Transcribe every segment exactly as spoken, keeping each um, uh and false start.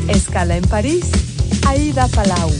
Escala en París, Aida Palau.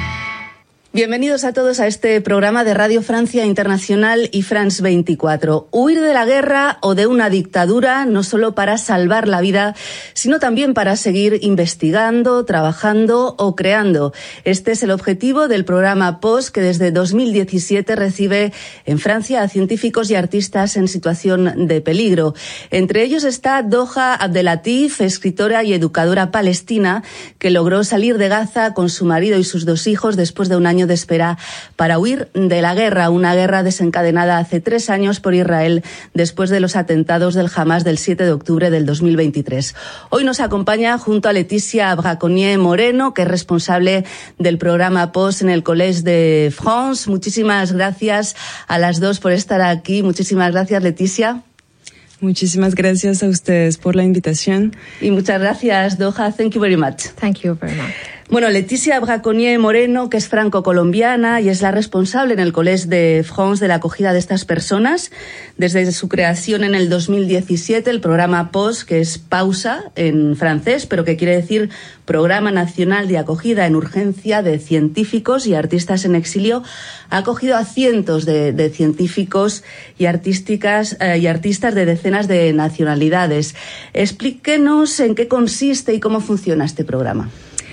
Bienvenidos a todos a este programa de Radio Francia Internacional y France veinticuatro. Huir de la guerra o de una dictadura no solo para salvar la vida, sino también para seguir investigando, trabajando o creando. Este es el objetivo del programa P O S, que desde dos mil diecisiete recibe en Francia a científicos y artistas en situación de peligro. Entre ellos está Doha Abdelatif, escritora y educadora palestina, que logró salir de Gaza con su marido y sus dos hijos después de un año de espera para huir de la guerra, una guerra desencadenada hace tres años por Israel después de los atentados del Hamas del siete de octubre del dos mil veintitrés. Hoy nos acompaña junto a Leticia Braconnier Moreno, que es responsable del programa P O S en el Collège de France. Muchísimas gracias a las dos por estar aquí. Muchísimas gracias, Leticia. Muchísimas gracias a ustedes por la invitación. Y muchas gracias, Doha. Thank you very much. Thank you very much. Bueno, Leticia Braconnier Moreno, que es franco-colombiana y es la responsable en el Collège de France de la acogida de estas personas. Desde su creación en el dos mil diecisiete, el programa P O S, que es pausa en francés, pero que quiere decir Programa Nacional de Acogida en Urgencia de Científicos y Artistas en Exilio, ha acogido a cientos de, de científicos y, artísticas, eh, y artistas de decenas de nacionalidades. Explíquenos en qué consiste y cómo funciona este programa.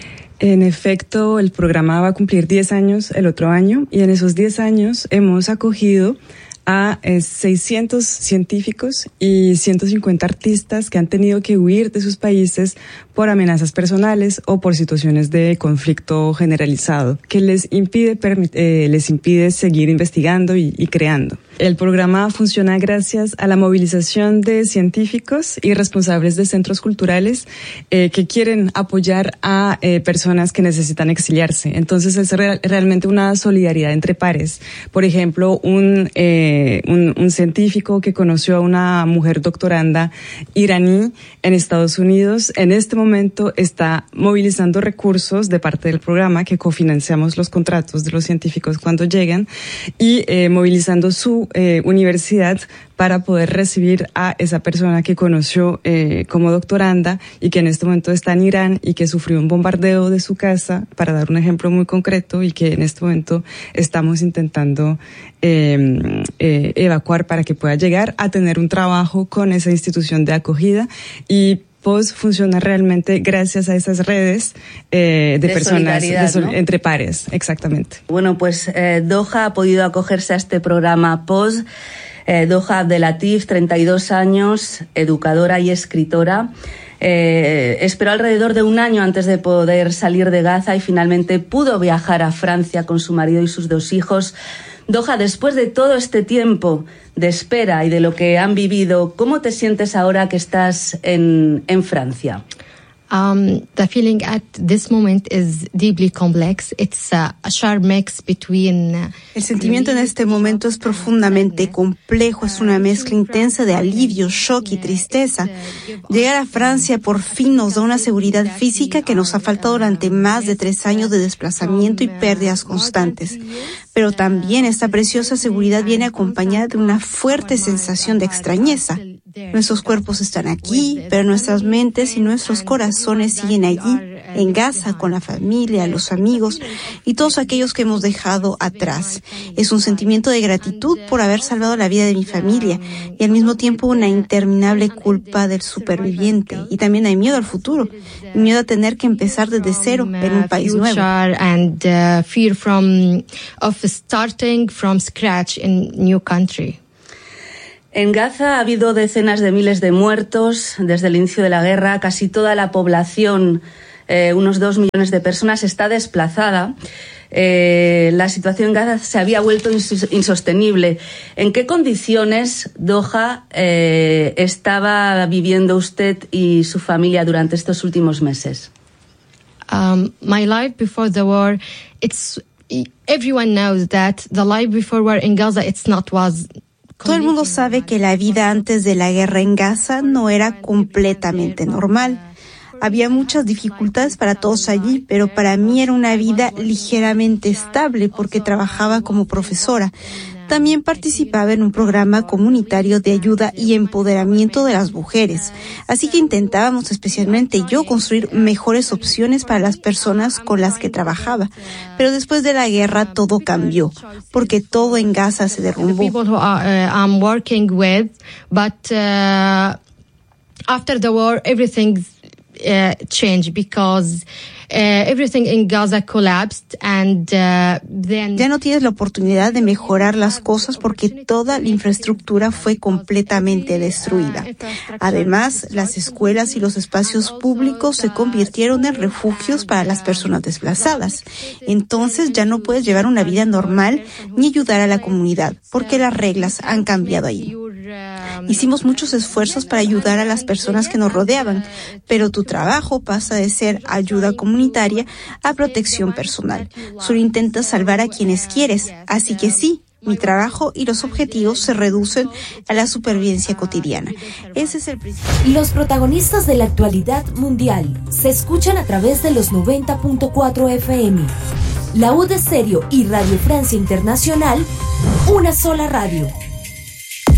En efecto, el programa va a cumplir diez años el otro año y en esos diez años hemos acogido a eh, seiscientos científicos y ciento cincuenta artistas que han tenido que huir de sus países por amenazas personales o por situaciones de conflicto generalizado que les impide, eh, les impide seguir investigando y, y creando. El programa funciona gracias a la movilización de científicos y responsables de centros culturales eh, que quieren apoyar a eh, personas que necesitan exiliarse. Entonces es real, realmente una solidaridad entre pares. Por ejemplo, un, eh, un, un científico que conoció a una mujer doctoranda iraní en Estados Unidos, en este momento está movilizando recursos de parte del programa, que cofinanciamos los contratos de los científicos cuando llegan, y eh, movilizando su Eh, universidad para poder recibir a esa persona que conoció eh, como doctoranda y que en este momento está en Irán y que sufrió un bombardeo de su casa, para dar un ejemplo muy concreto, y que en este momento estamos intentando eh, eh, evacuar para que pueda llegar a tener un trabajo con esa institución de acogida. Y P O S funciona realmente gracias a esas redes eh, de, de personas de sol, ¿no? entre pares, exactamente. Bueno, pues eh, Doha ha podido acogerse a este programa P O S. Eh, Doha Abdelatif, treinta y dos años, educadora y escritora. Eh, esperó alrededor de un año antes de poder salir de Gaza y finalmente pudo viajar a Francia con su marido y sus dos hijos. Doha, después de todo este tiempo de espera y de lo que han vivido, ¿cómo te sientes ahora que estás en, en Francia? Um, the feeling at this moment is deeply complex. It's a, a sharp mix between... Uh, El sentimiento en este momento es profundamente complejo. Es una mezcla intensa de alivio, shock y tristeza. Llegar a Francia por fin nos da una seguridad física que nos ha faltado durante más de tres años de desplazamiento y pérdidas constantes. Pero también esta preciosa seguridad viene acompañada de una fuerte sensación de extrañeza. Nuestros cuerpos están aquí, pero nuestras mentes y nuestros corazones siguen allí, en Gaza, con la familia, los amigos y todos aquellos que hemos dejado atrás. Es un sentimiento de gratitud por haber salvado la vida de mi familia y al mismo tiempo una interminable culpa del superviviente. Y también hay miedo al futuro, miedo a tener que empezar desde cero en un país nuevo. And uh, fear from of starting from scratch in new country. En Gaza ha habido decenas de miles de muertos desde el inicio de la guerra. Casi toda la población, eh, unos dos millones de personas, está desplazada. Eh, la situación en Gaza se había vuelto ins- insostenible. ¿En qué condiciones, Doha, eh, estaba viviendo usted y su familia durante estos últimos meses? Um, my life before the war, it's everyone knows that the life before war in Gaza, it's not was. Todo el mundo sabe que la vida antes de la guerra en Gaza no era completamente normal. Había muchas dificultades para todos allí, pero para mí era una vida ligeramente estable porque trabajaba como profesora. También participaba en un programa comunitario de ayuda y empoderamiento de las mujeres. Así que intentábamos, especialmente yo, construir mejores opciones para las personas con las que trabajaba. Pero después de la guerra todo cambió, porque todo en Gaza se derrumbó. I'm working with, but uh, after the war everything uh, changed because Uh, everything in Gaza collapsed and uh, then ya no tienes la oportunidad de mejorar las cosas porque toda la infraestructura fue completamente destruida. Además, las escuelas y los espacios públicos se convirtieron en refugios para las personas desplazadas. Entonces ya no puedes llevar una vida normal ni ayudar a la comunidad porque las reglas han cambiado ahí. Hicimos muchos esfuerzos para ayudar a las personas que nos rodeaban, pero tu trabajo pasa de ser ayuda comunitaria a protección personal. Solo intentas salvar a quienes quieres, así que sí, mi trabajo y los objetivos se reducen a la supervivencia cotidiana. Ese es el principio. Los protagonistas de la actualidad mundial se escuchan a través de los noventa punto cuatro F M. La U de Stereo y Radio Francia Internacional, una sola radio.